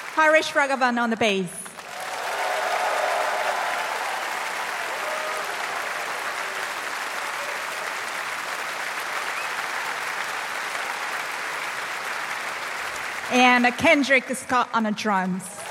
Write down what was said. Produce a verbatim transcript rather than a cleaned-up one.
Harish Raghavan on the bass. And Kendrick Scott on the drums.